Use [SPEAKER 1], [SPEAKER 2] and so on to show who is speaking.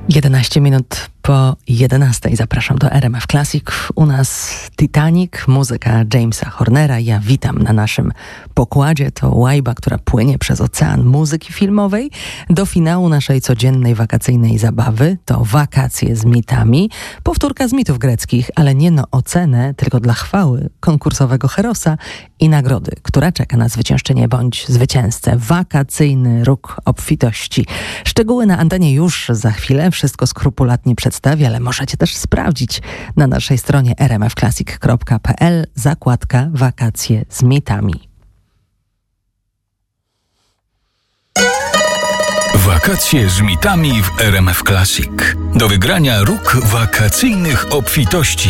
[SPEAKER 1] 11 minut po 11 zapraszam do RMF Classic. U nas Titanic, muzyka Jamesa Hornera. Ja witam na naszym pokładzie. To łajba, która płynie przez ocean muzyki filmowej. Do finału naszej codziennej wakacyjnej zabawy to Wakacje z mitami. Powtórka z mitów greckich, ale nie na ocenę, tylko dla chwały konkursowego herosa i nagrody, która czeka na zwyciężczynię bądź zwycięzcę. Wakacyjny róg obfitości. Szczegóły na antenie już za chwilę. Wszystko skrupulatnie przedstawię, ale możecie też sprawdzić na naszej stronie rmfclassic.pl, zakładka Wakacje z mitami.
[SPEAKER 2] Wakacje z mitami w RMF Classic. Do wygrania róg wakacyjnych obfitości.